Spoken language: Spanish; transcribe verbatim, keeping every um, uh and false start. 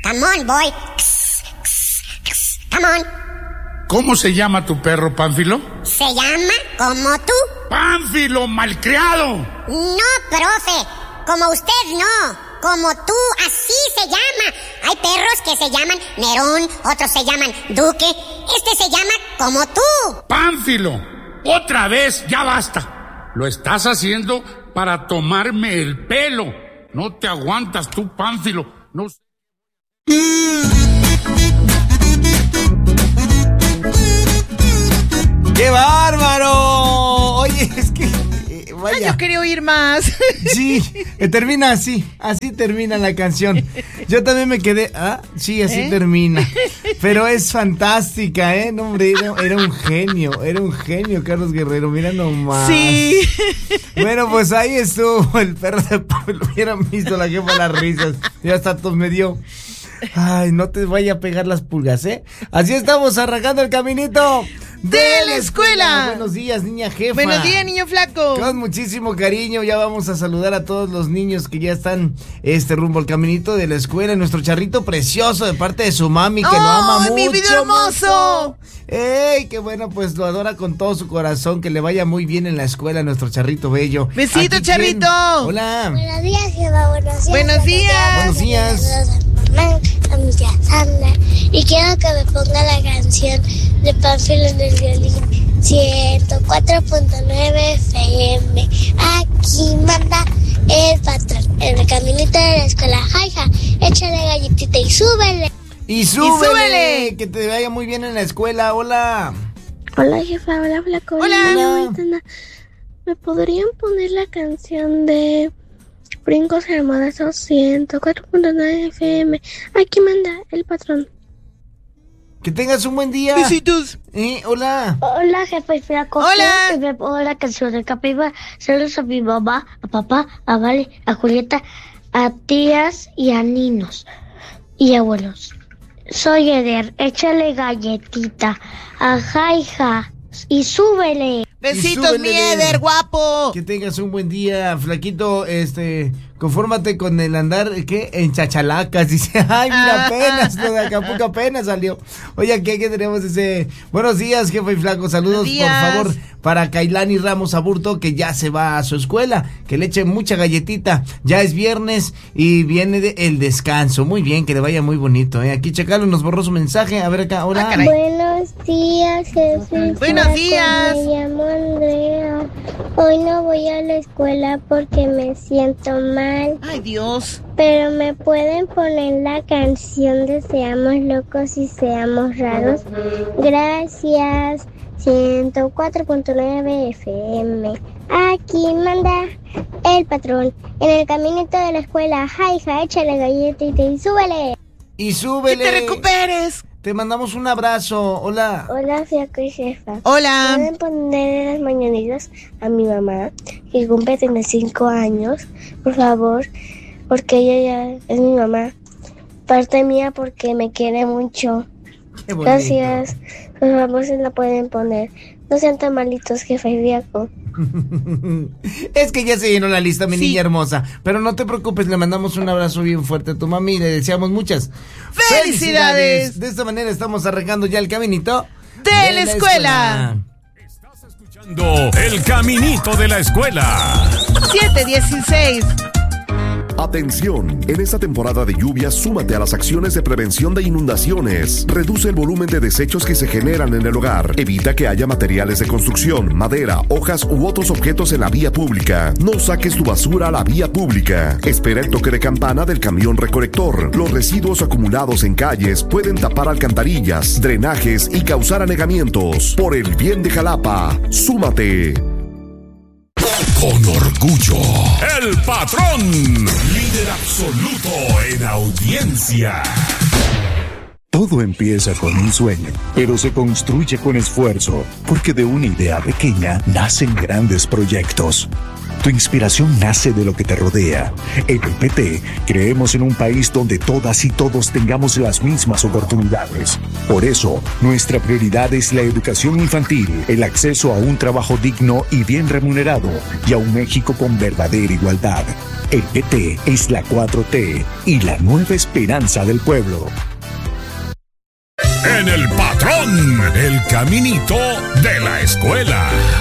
Come on, boy. Come on. ¿Cómo se llama tu perro, Pánfilo? Se llama como tú. ¡Pánfilo, malcriado! No, profe. Como usted no. Como tú, así se llama. Hay perros que se llaman Nerón, otros se llaman Duque. Este se llama como tú. ¡Pánfilo! ¡Otra vez! ¡Ya basta! Lo estás haciendo para tomarme el pelo. No te aguantas tú, Pánfilo. No sé. ¡Qué bárbaro! Oye, es que... Eh, vaya. Ay, yo quería oír más. Sí, eh, termina así. Así termina la canción. Yo también me quedé... Ah, sí, así ¿Eh? termina. Pero es fantástica, ¿eh? No, hombre, era, era un genio. Era un genio, Carlos Guerrero. Mira nomás. Sí. Bueno, pues ahí estuvo el perro de Pablo. Hubieran visto la jefa las risas. Ya hasta todos me dio... Ay, no te vaya a pegar las pulgas, ¿eh? Así estamos arrancando el caminito de la escuela. Buenos días, niña jefa. Buenos días, niño flaco. Con muchísimo cariño, ya vamos a saludar a todos los niños que ya están este rumbo al caminito de la escuela. Nuestro charrito precioso de parte de su mami, que ¡Oh, lo ama mucho. mi vida hermoso! ¡Ey, qué bueno! Pues lo adora con todo su corazón. Que le vaya muy bien en la escuela, nuestro charrito bello. Besito, charrito. ¿Quién? Hola. Buenos días, jefa. Buenos días. Buenos días. Buenos días. A mi tía Sandra, y quiero que me ponga la canción de Pánfilo en el violín. ciento cuatro punto nueve F M. Aquí manda el patrón. En el caminito de la escuela. Jaja, échale galletita y súbele. Y súbele. Y súbele. Que te vaya muy bien en la escuela. Hola. Hola, jefa. Hola, flaco. Hola. Hola. ¿Me podrían poner la canción de Brincos Hermosos ciento cuatro punto nueve F M? Aquí manda el patrón. Que tengas un buen día. Besitos. Eh, hola. Hola, jefa y flaco. Hola. Que me pongo la canción de Capibara. Saludos a mi mamá, a papá, a Vale, a Julieta, a tías y a ninos y abuelos. Soy Eder. Échale galletita a Jaija y súbele. Besitos, mi Eder, guapo. Que tengas un buen día, flaquito. Este, confórmate con el andar, ¿qué? En chachalacas. Dice, ay, mira, apenas, lo de Acapulco apenas salió. Oye, aquí, aquí tenemos ese... Buenos días, jefe y flaco. Saludos, por favor, para Kailani Ramos Aburto, que ya se va a su escuela. Que le eche mucha galletita. Ya es viernes y viene de el descanso. Muy bien, que le vaya muy bonito, ¿eh? Aquí, Chacalo nos borró su mensaje. A ver acá, hola. Ah, buenos días, jefe. Buenos días. Me llamo Andrea. Hoy no voy a la escuela porque me siento mal. Ay, Dios. Pero me pueden poner la canción de Seamos Locos y Seamos Raros. Gracias. ciento cuatro punto nueve F M. Aquí manda el patrón. En el caminito de la escuela. Jaija, échale galletita y súbele. Y súbele. Que te recuperes. Te mandamos un abrazo. Hola. Hola, flaco y jefa. Hola. ¿Pueden poner las mañanitas a mi mamá, que cumple treinta y cinco años? Por favor, porque ella ya es mi mamá. Parte mía porque me quiere mucho. Qué bonito. Gracias. Por favor, se la pueden poner. No sean tan malitos, jefa y flaco. Es que ya se llenó la lista, mi Sí. niña hermosa. Pero no te preocupes, le mandamos un abrazo bien fuerte a tu mami y le deseamos muchas ¡Felicidades! felicidades. De esta manera estamos arrancando ya el caminito de, de la escuela. escuela. Estás escuchando El Caminito de la Escuela. siete dieciséis. Atención, en esta temporada de lluvias súmate a las acciones de prevención de inundaciones. Reduce el volumen de desechos que se generan en el hogar. Evita que haya materiales de construcción, madera, hojas u otros objetos en la vía pública. No saques tu basura a la vía pública. Espera el toque de campana del camión recolector. Los residuos acumulados en calles pueden tapar alcantarillas, drenajes y causar anegamientos. Por el bien de Jalapa, súmate. Con orgullo, el patrón, líder absoluto en audiencia. Todo empieza con un sueño, pero se construye con esfuerzo, porque de una idea pequeña nacen grandes proyectos. Tu inspiración nace de lo que te rodea. En el P T creemos en un país donde todas y todos tengamos las mismas oportunidades. Por eso, nuestra prioridad es la educación infantil, el acceso a un trabajo digno y bien remunerado, y a un México con verdadera igualdad. El P T es la cuatro T y la nueva esperanza del pueblo. En el patrón, el caminito de la escuela.